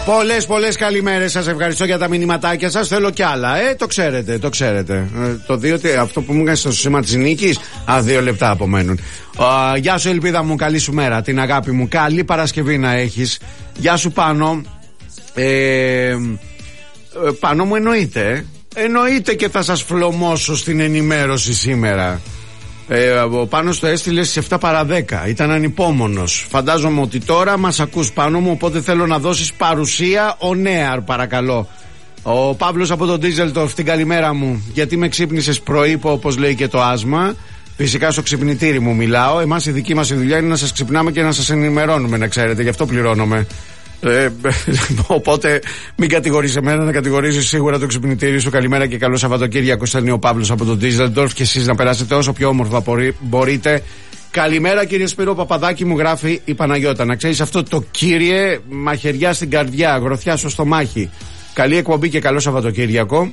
Πολλές καλημέρες. Σας ευχαριστώ για τα μηνυματάκια σας. Θέλω κι άλλα. Το ξέρετε. Το 2, αυτό που μου έκανε στο σήμα της νίκης. 2 λεπτά απομένουν. Γεια σου, Ελπίδα μου, καλή σου μέρα. Την αγάπη μου. Καλή Παρασκευή να έχεις. Γεια σου, Πάνο. Πάνο μου, εννοείται και θα σας φλωμώσω στην ενημέρωση σήμερα. Ο Πάνος το έστειλε στις 7 παρά 10. Ήταν ανυπόμονος. Φαντάζομαι ότι τώρα μας ακούς, Πάνο μου, οπότε θέλω να δώσεις παρουσία on air, παρακαλώ. Ο Παύλος από τον Ντίζελτορφ, την καλημέρα μου. Γιατί με ξύπνησες πρωί, όπως λέει και το άσμα. Φυσικά στο ξυπνητήρι μου μιλάω. Εμάς η δική μας δουλειά είναι να σας ξυπνάμε και να σας ενημερώνουμε, να ξέρετε. Γι' αυτό πληρώνομαι. Οπότε μην κατηγορείς εμένα, να κατηγορήσεις σίγουρα το ξυπνητήρι σου. Καλημέρα και καλό Σαββατοκύριακο. Στέλνει ο Παύλος από τον Ντίζελντορφ και εσείς να περάσετε όσο πιο όμορφα μπορείτε. Καλημέρα, κύριε Σπύρο Παπαδάκη, μου γράφει η Παναγιώτα. Να ξέρεις αυτό το κύριε, μαχαιριά στην καρδιά, γροθιά στο στομάχι. Καλή εκπομπή και καλό Σαββατοκύριακο.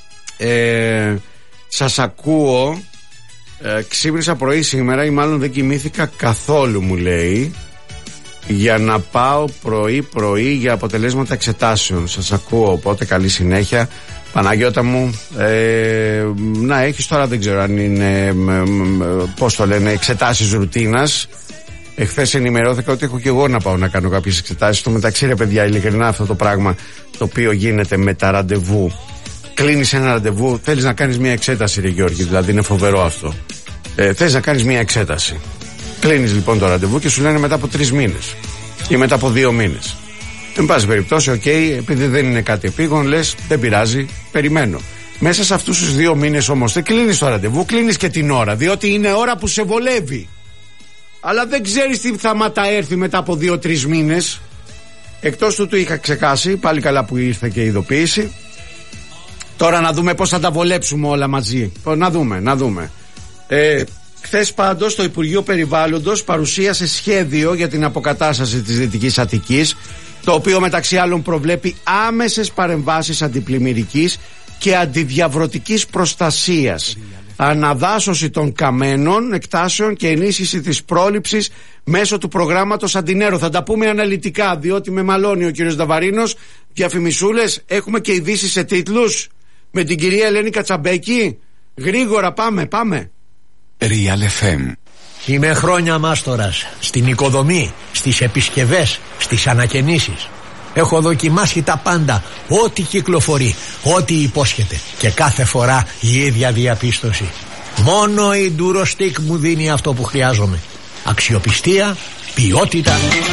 Σας ακούω. Ξύπνησα πρωί σήμερα ή μάλλον δεν κοιμήθηκα καθόλου, μου λέει, για να πάω πρωί για αποτελέσματα εξετάσεων. Σας ακούω, οπότε καλή συνέχεια, Παναγιώτα μου. Να έχεις τώρα, δεν ξέρω αν είναι, πώς το λένε, εξετάσεις ρουτίνας. Εχθές ενημερώθηκα ότι έχω και εγώ να πάω να κάνω κάποιες εξετάσεις. Στο μεταξύ, ρε παιδιά, ειλικρινά αυτό το πράγμα το οποίο γίνεται με τα ραντεβού. Κλείνεις ένα ραντεβού, θέλεις να κάνεις μια εξέταση, ρε Γιώργη, δηλαδή είναι φοβερό αυτό. Θες να κάνεις μια εξέταση. Κλείνεις λοιπόν το ραντεβού και σου λένε μετά από 3 μήνες ή μετά από 2 μήνες. Εν πάση περιπτώσει, επειδή δεν είναι κάτι επίγον, λες δεν πειράζει, περιμένω. Μέσα σε αυτούς τους 2 μήνες όμως δεν κλείνεις το ραντεβού, κλείνεις και την ώρα, διότι είναι ώρα που σε βολεύει. Αλλά δεν ξέρεις τι θα έρθει μετά από 2-3 μήνες. Εκτός του είχα ξεχάσει, πάλι καλά που ήρθε και η ειδοποίηση. Τώρα να δούμε πώς θα τα βολέψουμε όλα μαζί. Να δούμε. Χθες πάντως το Υπουργείο Περιβάλλοντος παρουσίασε σχέδιο για την αποκατάσταση της Δυτικής Αττικής, το οποίο μεταξύ άλλων προβλέπει άμεσες παρεμβάσεις αντιπλημμυρικής και αντιδιαβρωτικής προστασίας, αναδάσωση των καμένων εκτάσεων και ενίσχυση της πρόληψης μέσω του προγράμματος Αντινέρο. Θα τα πούμε αναλυτικά, διότι με μαλώνει ο κύριος Νταβαρίνος. Διαφημισούλες, έχουμε και ειδήσεις σε τίτλους με την κυρία Ελένη Κατσαμπέκη. Γρήγορα πάμε. Real FM. Είμαι χρόνια μάστορας στην οικοδομή, στις επισκευές, στις ανακαινήσεις. Έχω δοκιμάσει τα πάντα, ό,τι κυκλοφορεί, ό,τι υπόσχεται, και κάθε φορά η ίδια διαπίστωση. Μόνο η Durostec μου δίνει αυτό που χρειάζομαι. Αξιοπιστία, ποιότητα.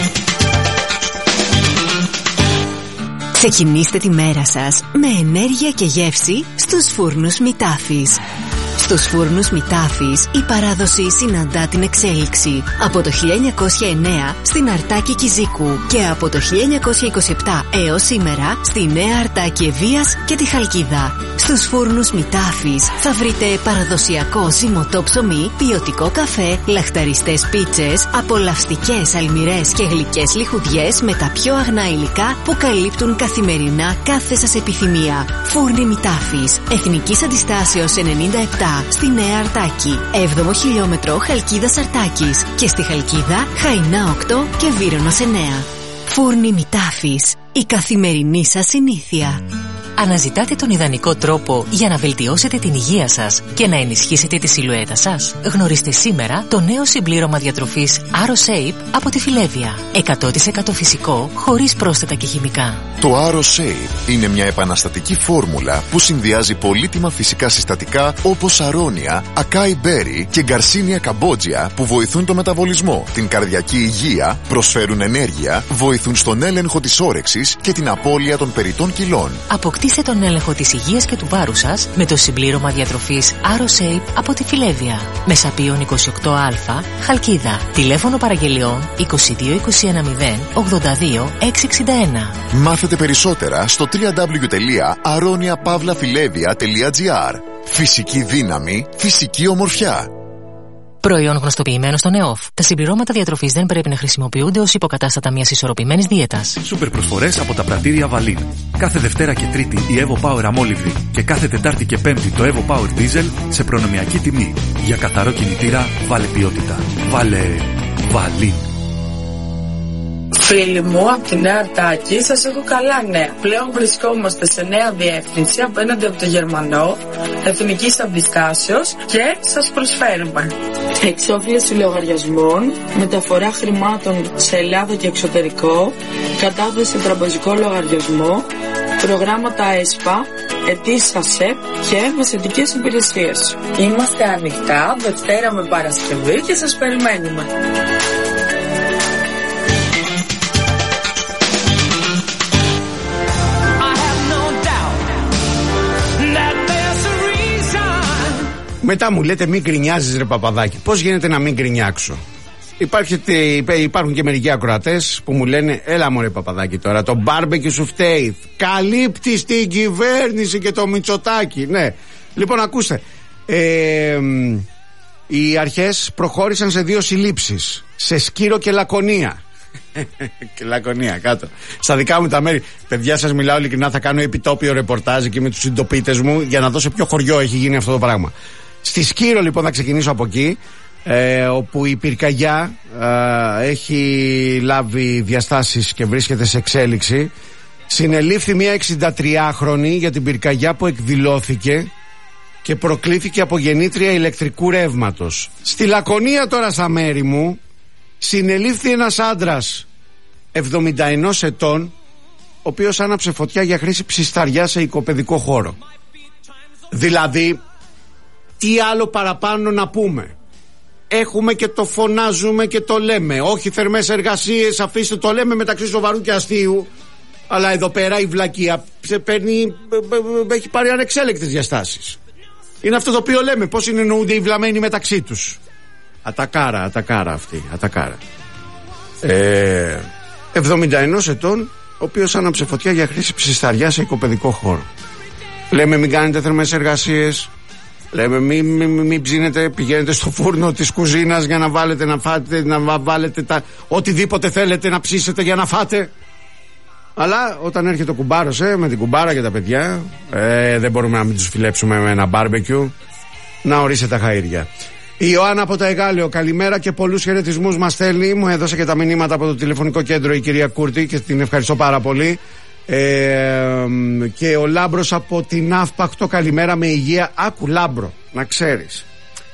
Ξεκινήστε τη μέρα σας με ενέργεια και γεύση στους φούρνους Μητάφης. Στους φούρνους Μητάφης η παράδοση συναντά την εξέλιξη. Από το 1909 στην Αρτάκη Κιζίκου και από το 1927 έως σήμερα στη Νέα Αρτάκη Ευβοίας και τη Χαλκίδα. Στους φούρνους Μητάφης θα βρείτε παραδοσιακό ζυμωτό ψωμί, ποιοτικό καφέ, λαχταριστές πίτσες, απολαυστικές αλμυρές και γλυκές λιχουδιές με τα πιο αγνά υλικά που καλύπτουν καθημερινά κάθε σας επιθυμία. Φούρνοι Μητάφης, Εθνικής Αντιστάσεως 97 στη Νέα Αρτάκη, 7ο χιλιόμετρο Χαλκίδας Αρτάκης και στη Χαλκίδα Χαϊνά 8 και Βύρονος 9. Φούρνοι Μητάφης, η καθημερινή σας συνήθεια. Αναζητάτε τον ιδανικό τρόπο για να βελτιώσετε την υγεία σας και να ενισχύσετε τη σιλουέτα σας? Γνωρίστε σήμερα το νέο συμπλήρωμα διατροφής AroShape από τη Φιλέβια. 100% φυσικό, χωρίς πρόσθετα και χημικά. Το AroShape είναι μια επαναστατική φόρμουλα που συνδυάζει πολύτιμα φυσικά συστατικά όπως αρώνια, ακάι μπέρι και γκαρσίνια καμπότζια που βοηθούν το μεταβολισμό, την καρδιακή υγεία, προσφέρουν ενέργεια, βοηθούν στον έλεγχο της όρεξης και την απώλεια των περιττών κιλών. Αποκτήστε τον έλεγχο της υγείας και του βάρους σας με το συμπλήρωμα διατροφής AroShape από τη Φιλέβια. Μεσαπίων 28α, Χαλκίδα. Τηλέφωνο παραγγελιών 22 210 82 661. Μάθετε περισσότερα στο www.aroniapavlafilevia.gr. Φυσική δύναμη, φυσική ομορφιά. Προϊόν γνωστοποιημένο στον ΕΟΦ. Τα συμπληρώματα διατροφής δεν πρέπει να χρησιμοποιούνται ως υποκατάστατα μιας ισορροπημένης δίαιτας. Σούπερ προσφορές από τα πρατήρια Βαλίν. Κάθε Δευτέρα και Τρίτη η Evo Power αμόλυβδη και κάθε Τετάρτη και Πέμπτη το Evo Power Diesel σε προνομιακή τιμή. Για καθαρό κινητήρα βάλε ποιότητα. Βάλε Βαλίν. Φίλοι μου από τη Νέα Αρτάκη, σας έχω καλά νέα. Πλέον βρισκόμαστε σε νέα διεύθυνση απέναντι από το Γερμανό, εθνικής αντιστάσεως, και σας προσφέρουμε εξόφληση λογαριασμών, μεταφορά χρημάτων σε Ελλάδα και εξωτερικό, κατάθεση τραπεζικό λογαριασμό, προγράμματα ΕΣΠΑ, αιτήσεις ΑΣΕΠ και μεσαιτικές υπηρεσίες. Είμαστε ανοιχτά Δευτέρα με Παρασκευή και σας περιμένουμε. Μετά μου λέτε μην γκρινιάζεις ρε Παπαδάκη. Πώς γίνεται να μην γκρινιάξω? Υπάρχουν και μερικοί ακροατές που μου λένε έλα μωρέ Παπαδάκη τώρα, το μπάρμπεκι σου φταίει, καλύπτεις την κυβέρνηση και το Μητσοτάκη. Ναι, λοιπόν ακούστε, οι αρχές προχώρησαν σε 2 συλλήψεις, σε Σκύρο και Λακωνία. Και Λακωνία κάτω. Στα δικά μου τα μέρη, παιδιά, σας μιλάω ειλικρινά, θα κάνω επιτόπιο ρεπορτάζ και με τους συντοπίτες μου για να δω σε ποιο χωριό έχει γίνει αυτό το πράγμα. Στη Σκύρο λοιπόν θα ξεκινήσω από εκεί, όπου η πυρκαγιά έχει λάβει διαστάσεις και βρίσκεται σε εξέλιξη. Συνελήφθη μια 63χρονη για την πυρκαγιά που εκδηλώθηκε και προκλήθηκε από γεννήτρια ηλεκτρικού ρεύματος. Στη Λακωνία τώρα στα μέρη μου συνελήφθη ένας άντρας 71 ετών, ο οποίος άναψε φωτιά για χρήση ψισταριά σε οικοπαιδικό χώρο. Δηλαδή, τι άλλο παραπάνω να πούμε? Έχουμε και το φωνάζουμε και το λέμε. Όχι θερμές εργασίες, αφήστε το λέμε μεταξύ σοβαρού και αστείου. Αλλά εδώ πέρα η βλακεία έχει πάρει ανεξέλεκτες διαστάσεις. Είναι αυτό το οποίο λέμε. Πώς εννοούνται οι βλαμμένοι μεταξύ τους? Ατακάρα αυτή, ατακάρα. 71 ετών, ο οποίος άναψε φωτιά για χρήση ψισταριά σε οικοπαιδικό χώρο. Λέμε μην κάνετε θερμές εργασίες. Λέμε μην ψήνετε, πηγαίνετε στο φούρνο της κουζίνας για να βάλετε να φάτε, να βάλετε οτιδήποτε θέλετε να ψήσετε για να φάτε. Αλλά όταν έρχεται ο κουμπάρος με την κουμπάρα και τα παιδιά, δεν μπορούμε να μην τους φιλέψουμε με ένα μπάρμπεκιου. Να ορίσετε τα χαΐρια. Η Ιωάννα από τα Εγάλεο, καλημέρα και πολλούς χαιρετισμούς μας στέλνει. Μου έδωσε και τα μηνύματα από το τηλεφωνικό κέντρο η κυρία Κούρτη και την ευχαριστώ πάρα πολύ. Και ο Λάμπρος από την Αύπακτο, καλημέρα με υγεία. Άκου Λάμπρο, να ξέρεις,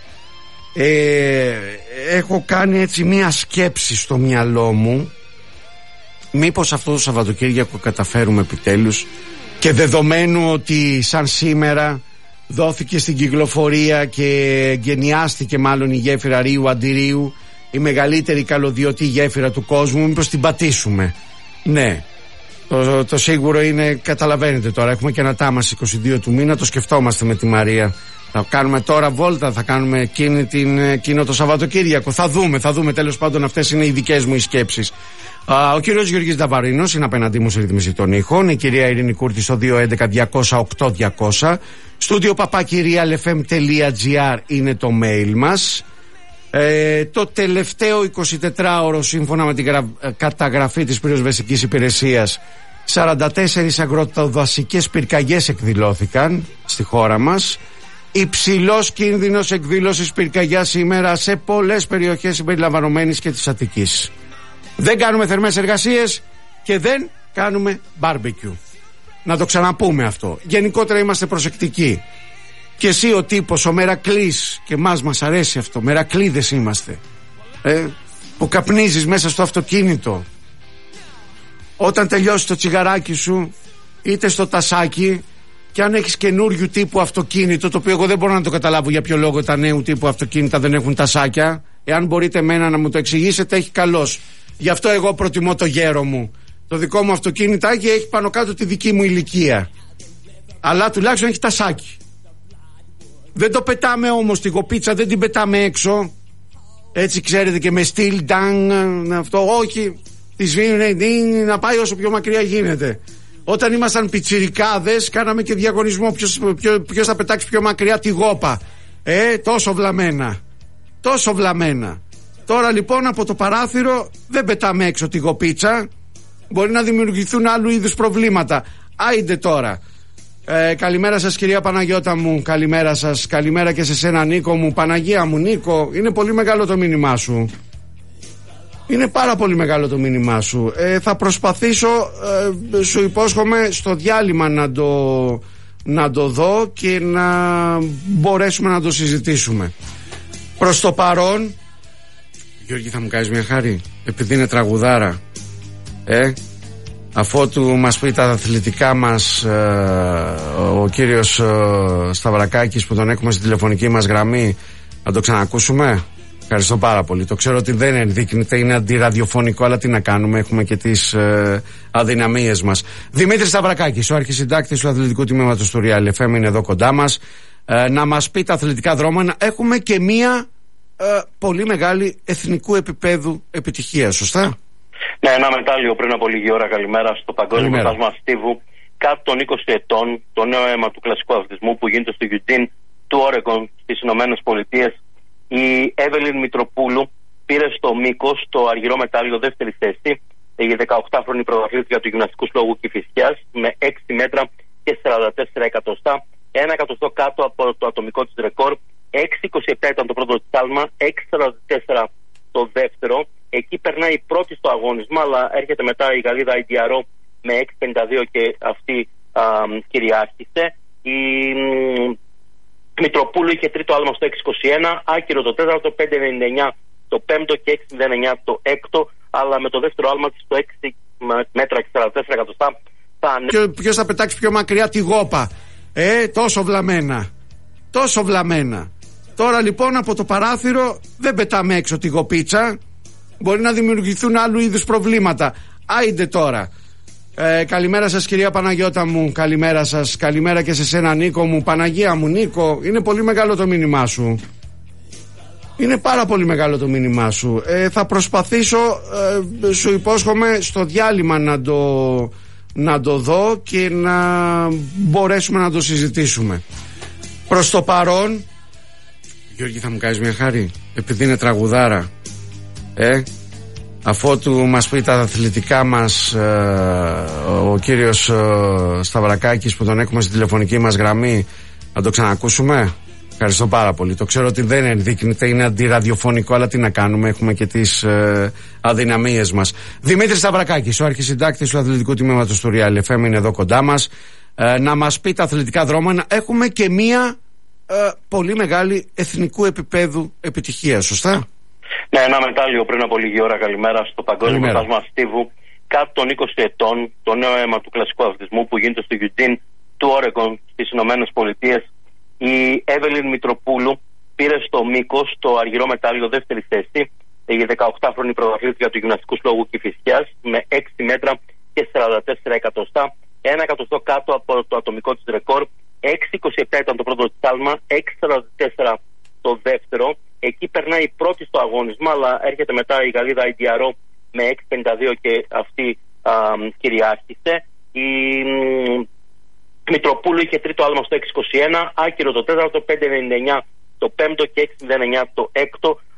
έχω κάνει έτσι μία σκέψη στο μυαλό μου. Μήπως αυτό το Σαββατοκύριακο καταφέρουμε επιτέλους, και δεδομένου ότι σαν σήμερα δόθηκε στην κυκλοφορία και γενιάστηκε μάλλον η γέφυρα Ρίου Αντιρίου, η μεγαλύτερη καλωδιωτή γέφυρα του κόσμου, μήπως την πατήσουμε? Ναι. Το σίγουρο είναι, καταλαβαίνετε τώρα, έχουμε και ένα τάμας 22 του μήνα, το σκεφτόμαστε με τη Μαρία. Θα κάνουμε τώρα βόλτα, θα κάνουμε εκείνο το Σαββατοκύριακο. Θα δούμε, τέλος πάντων αυτές είναι οι δικές μου οι σκέψεις. Ο κύριος Γεωργής Νταβαρίνος είναι απέναντί μου σε ρυθμίση των ήχων. Η κυρία Ειρήνη Κούρτη στο 211-208-200. Στούντιο @realfm.gr είναι το mail μας. Το τελευταίο 24ωρο, σύμφωνα με την καταγραφή της πυροσβεστικής υπηρεσίας, 44 αγροτοδασικές πυρκαγιές εκδηλώθηκαν στη χώρα μας. Υψηλός κίνδυνος εκδήλωσης πυρκαγιάς σήμερα σε πολλές περιοχές συμπεριλαμβανομένης και της Αττικής. Δεν κάνουμε θερμές εργασίες και δεν κάνουμε μπάρμπεκιου. Να το ξαναπούμε αυτό. Γενικότερα είμαστε προσεκτικοί. Και εσύ ο τύπος, ο Μερακλής, και μας αρέσει αυτό, Μερακλίδες είμαστε, που καπνίζεις μέσα στο αυτοκίνητο, όταν τελειώσει το τσιγαράκι σου είτε στο τασάκι, και αν έχεις καινούριου τύπου αυτοκίνητο, το οποίο εγώ δεν μπορώ να το καταλάβω για ποιο λόγο τα νέου τύπου αυτοκίνητα δεν έχουν τασάκια, εάν μπορείτε εμένα να μου το εξηγήσετε, έχει καλώς. Γι' αυτό εγώ προτιμώ το γέρο μου. Το δικό μου αυτοκίνητάκι έχει πάνω κάτω τη δική μου ηλικία, αλλά τουλάχιστον έχει τασάκι. Δεν το πετάμε όμως, τη γοπίτσα δεν την πετάμε έξω, έτσι ξέρετε, και με στυλ ντάν αυτό, όχι, τη σβήνει να πάει όσο πιο μακριά γίνεται. Όταν ήμασταν πιτσιρικάδες κάναμε και διαγωνισμό ποιος θα πετάξει πιο μακριά τη γόπα. Τόσο βλαμμένα. Τώρα λοιπόν από το παράθυρο δεν πετάμε έξω τη γοπίτσα, μπορεί να δημιουργηθούν άλλου είδους προβλήματα. Άιντε τώρα. Καλημέρα σας κυρία Παναγιώτα μου, καλημέρα σας, καλημέρα και σε σένα Νίκο μου. Παναγία μου, Νίκο, είναι πολύ μεγάλο το μήνυμά σου. Είναι πάρα πολύ μεγάλο το μήνυμά σου. Θα προσπαθήσω, σου υπόσχομαι, στο διάλειμμα να το δω και να μπορέσουμε να το συζητήσουμε. Προς το παρόν, Γιώργη, θα μου κάνεις μια χάρη, επειδή είναι τραγουδάρα, αφότου μας πει τα αθλητικά μας ο κύριος Σταυρακάκης, που τον έχουμε στη τηλεφωνική μας γραμμή, να το ξανακούσουμε. Ευχαριστώ πάρα πολύ. Το ξέρω ότι δεν ενδείκνυται, είναι αντιραδιοφωνικό, αλλά τι να κάνουμε, έχουμε και τις αδυναμίες μας. Δημήτρης Σταυρακάκης, ο αρχισυντάκτης του αθλητικού τμήματος του Real FM, είναι εδώ κοντά μας να μας πει τα αθλητικά δρόμενα. Έχουμε και μία πολύ μεγάλη εθνικού επίπεδου επιτυχία, σωστά? Ναι, ένα μετάλλιο πριν από λίγη ώρα. Καλημέρα στο Παγκόσμιο Πρωτάθλημα Στίβου. Κάτω των 20 ετών, το νέο αίμα του κλασικού αθλητισμού που γίνεται στο Eugene του Όρεγκον στις Ηνωμένες Πολιτείες. Η Εύελιν Μητροπούλου πήρε στο μήκος το αργυρό μετάλλιο, δεύτερη θέση. Η 18χρονη πρωταθλήτρια του γυμναστικού συλλόγου Κηφισιάς με 6 μέτρα και 44 εκατοστά. 1 εκατοστό κάτω από το ατομικό της ρεκόρ. 6,27 ήταν το πρώτο της άλμα, 6,44 το δεύτερο. Εκεί περνάει η πρώτη στο αγώνισμα, αλλά έρχεται μετά η Γαλλίδα Ιντιαρό με 6,52 και αυτή κυριάρχησε. Η Μητροπούλου είχε τρίτο άλμα στο 6,21, άκυρο το τέταρτο, 5,99 το πέμπτο και 6,09 το έκτο, αλλά με το δεύτερο άλμα της στο 6 μέτρα και 44 εκατοστά θα... Ποιος θα πετάξει πιο μακριά τη γόπα? Τόσο βλαμμένα. Τόσο βλαμμένα. Τώρα λοιπόν από το παράθυρο δεν πετάμε έξω τη γοπίτσα. Μπορεί να δημιουργηθούν άλλου είδους προβλήματα. Άιντε τώρα. Καλημέρα σας κυρία Παναγιώτα μου. Καλημέρα σας. Καλημέρα και σε σένα Νίκο μου. Παναγία μου Νίκο, είναι πολύ μεγάλο το μήνυμά σου. Είναι πάρα πολύ μεγάλο το μήνυμά σου. Θα προσπαθήσω, σου υπόσχομαι, στο διάλειμμα να το δω και να μπορέσουμε να το συζητήσουμε. Προς το παρόν, Γιώργη, θα μου κάνεις μια χάρη, επειδή είναι τραγουδάρα, αφότου μας πει τα αθλητικά μας ο κύριος Σταυρακάκης, που τον έχουμε στη τηλεφωνική μας γραμμή, να το ξανακούσουμε. Ευχαριστώ πάρα πολύ. Το ξέρω ότι δεν ενδείκνυται, είναι αντιραδιοφωνικό, αλλά τι να κάνουμε, έχουμε και τις αδυναμίες μας. Δημήτρης Σταυρακάκης, ο αρχισυντάκτης του αθλητικού τμήματος του Real FM, είναι εδώ κοντά μας να μας πει τα αθλητικά δρόμενα. Έχουμε και μία πολύ μεγάλη εθνικού επίπεδου επιτυχία, σωστά? Ναι, ένα μετάλλιο πριν από λίγη ώρα. Καλημέρα στο Παγκόσμιο Πρωτάθλημα Στίβου. Κάτω των 20 ετών, το νέο αίμα του κλασικού αθλητισμού που γίνεται στο Eugene του Όρεγκον στις Ηνωμένες Πολιτείες. Η Εύελιν Μητροπούλου πήρε στο μήκος το αργυρό μετάλλιο, δεύτερη θέση. Η 18χρονη πρωταθλήτρια του γυμναστικού συλλόγου Κηφισιάς με 6 μέτρα και 44 εκατοστά. 1 εκατοστό κάτω από το ατομικό της ρεκόρ. 6,27 ήταν το πρώτο της άλμα, 6,44 το δεύτερο. Εκεί περνάει η πρώτη στο αγώνισμα, αλλά έρχεται μετά η Γαλλίδα Ιντιαρό με 6,52 και αυτή κυριάρχησε. Η Μητροπούλου είχε τρίτο άλμα στο 6,21, άκυρο το τέταρτο, 5,99 το πέμπτο και 6,09 το έκτο,